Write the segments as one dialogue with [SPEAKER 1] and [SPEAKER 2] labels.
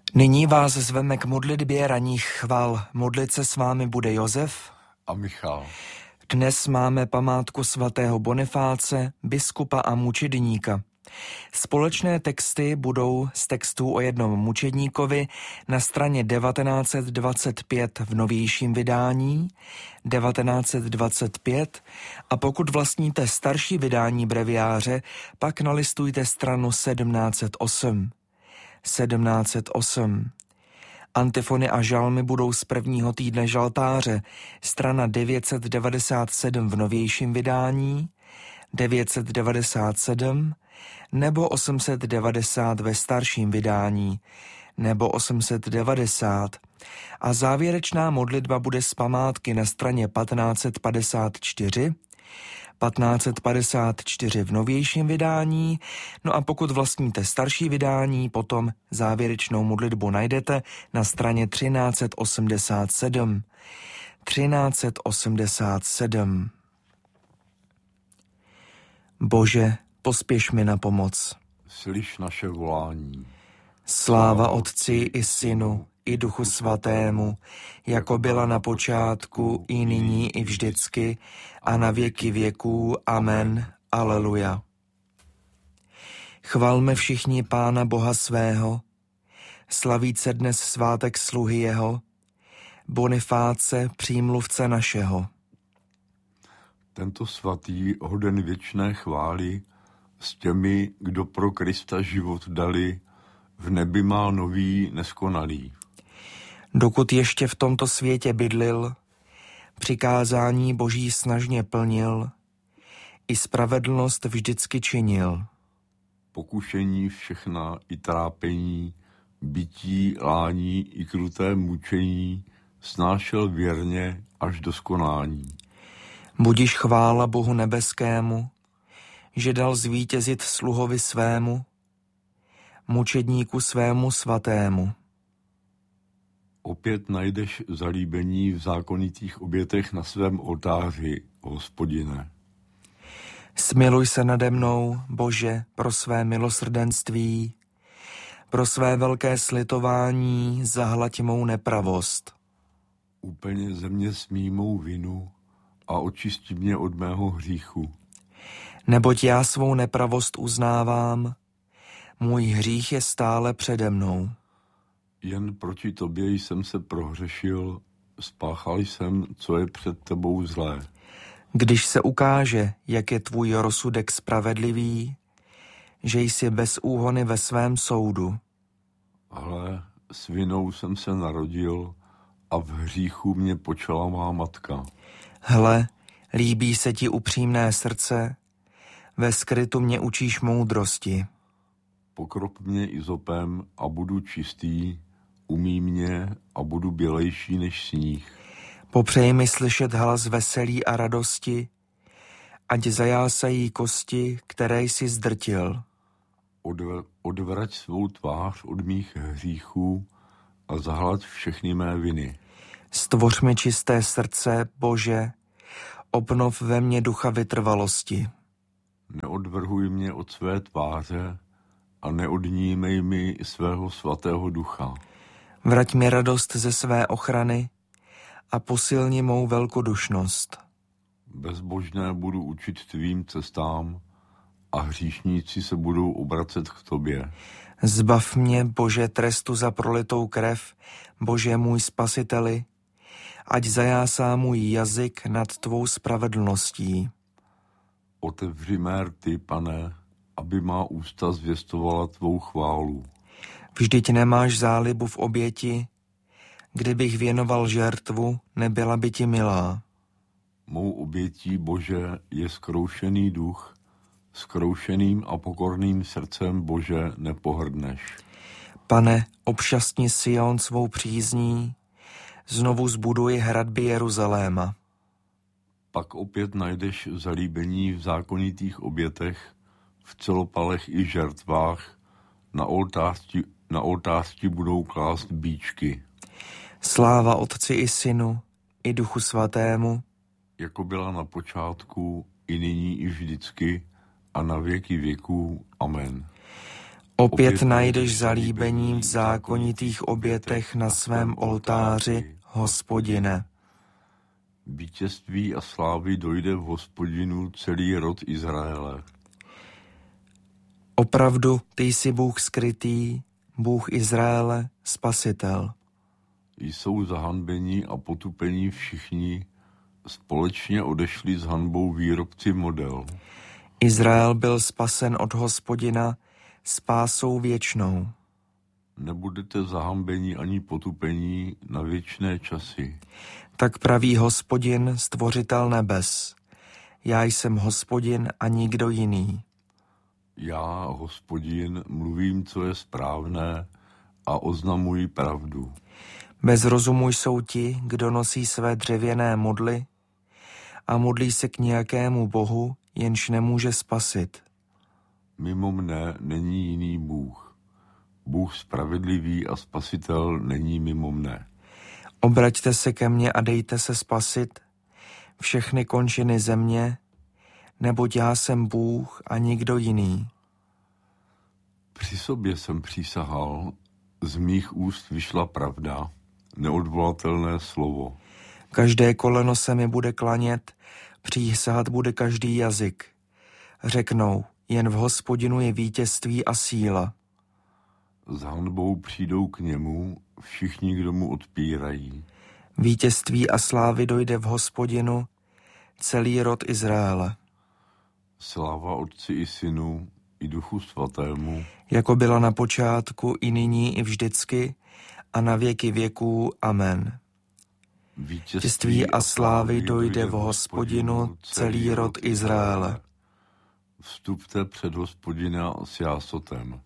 [SPEAKER 1] Nyní vás zveme k modlitbě ranních chval. Modlit se s vámi bude Josef
[SPEAKER 2] a Michal.
[SPEAKER 1] Dnes máme památku svatého Bonifáce, biskupa a mučedníka. Společné texty budou z textů o jednom mučedníkovi na straně 1925 v novějším vydání, 1925, a pokud vlastníte starší vydání breviáře, pak nalistujte stranu 1708. 1708. Antifony a žalmy budou z prvního týdne žaltáře, strana 997 v novějším vydání, 997, nebo 890 ve starším vydání, nebo 890. A závěrečná modlitba bude z památky na straně 1554, 1554 v novějším vydání, no a pokud vlastníte starší vydání, potom závěrečnou modlitbu najdete na straně 1387. 1387. Bože, pospěš mi na pomoc.
[SPEAKER 2] Slyš naše volání.
[SPEAKER 1] Sláva Otci i Synu, i Duchu Svatému, jako byla na počátku, i nyní, i vždycky, a na věky věků. Amen. Aleluja. Chvalme všichni Pána Boha svého, slavíce dnes svátek sluhy jeho, Bonifáce, přímluvce našeho.
[SPEAKER 2] Tento svatý hoden věčné chvály s těmi, kdo pro Krista život dali, v nebi má nový neskonalý.
[SPEAKER 1] Dokud ještě v tomto světě bydlil, přikázání Boží snažně plnil, i spravedlnost vždycky činil.
[SPEAKER 2] Pokušení všechna i trápení, bytí, lání i kruté mučení snášel věrně až do skonání.
[SPEAKER 1] Budiž chvála Bohu nebeskému, že dal zvítězit sluhovi svému, mučedníku svému svatému.
[SPEAKER 2] Opět najdeš zalíbení v zákonitých obětech na svém oltáři, Hospodine.
[SPEAKER 1] Smiluj se nade mnou, Bože, pro své milosrdenství, pro své velké slitování zahlať mou nepravost.
[SPEAKER 2] Úplně ze mě smí mou vinu a očisti mě od mého hříchu.
[SPEAKER 1] Neboť já svou nepravost uznávám, můj hřích je stále přede mnou.
[SPEAKER 2] Jen proti tobě jsem se prohřešil, spáchal jsem, co je před tebou zlé.
[SPEAKER 1] Když se ukáže, jak je tvůj rozsudek spravedlivý, že jsi bez úhony ve svém soudu.
[SPEAKER 2] Hle, s vinou jsem se narodil a v hříchu mě počala má matka.
[SPEAKER 1] Hle, líbí se ti upřímné srdce, ve skrytu mě učíš moudrosti.
[SPEAKER 2] Pokrop mě izopem a budu čistý, umí mě a budu bělejší než sníh.
[SPEAKER 1] Popřej mi slyšet hlas veselí a radosti, ať zajásají kosti, které jsi zdrtil.
[SPEAKER 2] Odvrať svou tvář od mých hříchů a zahlad všechny mé viny.
[SPEAKER 1] Stvoř mi čisté srdce, Bože, obnov ve mně ducha vytrvalosti.
[SPEAKER 2] Neodvrhuj mě od své tváře a neodnímej mi svého svatého ducha.
[SPEAKER 1] Vrať mi radost ze své ochrany a posilni mou velkodušnost.
[SPEAKER 2] Bezbožné budu učit tvým cestám a hříšníci se budou obracet k tobě.
[SPEAKER 1] Zbav mě, Bože, trestu za prolitou krev, Bože můj spasiteli, ať zajásá můj jazyk nad tvou spravedlností.
[SPEAKER 2] Otevři mé rty, Pane, aby má ústa zvěstovala tvou chválu.
[SPEAKER 1] Vždyť nemáš zálibu v oběti, kdybych věnoval žertvu, nebyla by ti milá.
[SPEAKER 2] Mou obětí, Bože, je zkroušený duch, zkroušeným a pokorným srdcem, Bože, nepohrdneš.
[SPEAKER 1] Pane, obšťastni Sion svou přízní, znovu zbuduj hradby Jeruzaléma.
[SPEAKER 2] Pak opět najdeš zalíbení v zákonitých obětech, v celopalech i žertvách, na oltářti budou klást bíčky.
[SPEAKER 1] Sláva Otci i Synu, i Duchu Svatému,
[SPEAKER 2] jako byla na počátku, i nyní, i vždycky, a na věky věků. Amen.
[SPEAKER 1] Opět najdeš zalíbení v zákonitých obětech na svém oltáři, Hospodine.
[SPEAKER 2] Vítězství a slávy dojde v Hospodinu celý rod Izraele.
[SPEAKER 1] Opravdu ty jsi Bůh skrytý, Bůh Izraele, Spasitel.
[SPEAKER 2] Jsou zahanbení a potupení všichni, společně odešli s hanbou výrobci model.
[SPEAKER 1] Izrael byl spasen od Hospodina spásou věčnou.
[SPEAKER 2] Nebudete zahanbení ani potupení na věčné časy.
[SPEAKER 1] Tak praví Hospodin, stvořitel nebes. Já jsem Hospodin a nikdo jiný.
[SPEAKER 2] Já, Hospodin, mluvím, co je správné a oznamuji pravdu.
[SPEAKER 1] Bez rozumu jsou ti, kdo nosí své dřevěné modly a modlí se k nějakému bohu, jenž nemůže spasit.
[SPEAKER 2] Mimo mne není jiný Bůh. Bůh spravedlivý a spasitel není mimo mne.
[SPEAKER 1] Obraťte se ke mně a dejte se spasit, všechny končiny země, neboť já jsem Bůh a nikdo jiný.
[SPEAKER 2] Při sobě jsem přísahal, z mých úst vyšla pravda, neodvolatelné slovo.
[SPEAKER 1] Každé koleno se mi bude klanět, přísahat bude každý jazyk. Řeknou, jen v Hospodinu je vítězství a síla.
[SPEAKER 2] S hanbou přijdou k němu všichni, kdo mu odpírají.
[SPEAKER 1] Vítězství a slávy dojde v Hospodinu, celý rod Izraele.
[SPEAKER 2] Sláva Otci i Synu i Duchu Svatému,
[SPEAKER 1] jako byla na počátku, i nyní, i vždycky, a na věky věků. Amen. Vítězství a slávy dojde v Hospodinu, celý rod Izraele.
[SPEAKER 2] Vstupte před Hospodina s jásotem.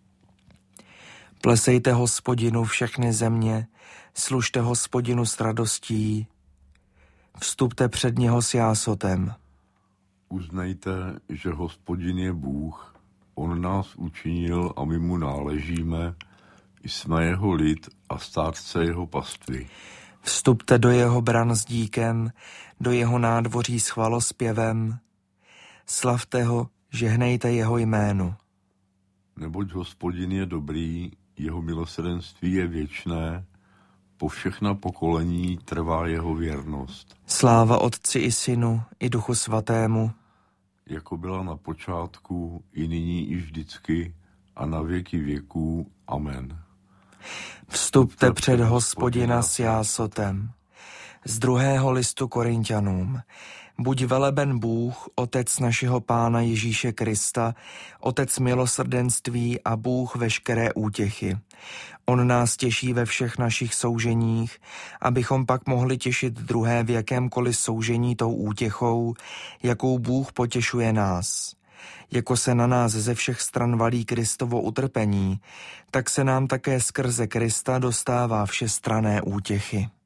[SPEAKER 1] Plesejte Hospodinu všechny země, služte Hospodinu s radostí, vstupte před něho s jásotem.
[SPEAKER 2] Uznejte, že Hospodin je Bůh, on nás učinil a my mu náležíme, jsme jeho lid a státce jeho pastvy.
[SPEAKER 1] Vstupte do jeho bran s díkem, do jeho nádvoří s chvalospěvem, slavte ho, žehnejte jeho jménu.
[SPEAKER 2] Neboť Hospodin je dobrý, jeho milosrdenství je věčné, po všechna pokolení trvá jeho věrnost.
[SPEAKER 1] Sláva Otci i Synu, i Duchu Svatému,
[SPEAKER 2] jako byla na počátku, i nyní, i vždycky, a na věky věků. Amen.
[SPEAKER 1] Vstupte před Hospodina s jásotem. Z 2. listu Korinťanům. Buď veleben Bůh, Otec našeho Pána Ježíše Krista, Otec milosrdenství a Bůh veškeré útěchy. On nás těší ve všech našich souženích, abychom pak mohli těšit druhé v jakémkoliv soužení tou útěchou, jakou Bůh potěšuje nás. Jako se na nás ze všech stran valí Kristovo utrpení, tak se nám také skrze Krista dostává všestranné útěchy.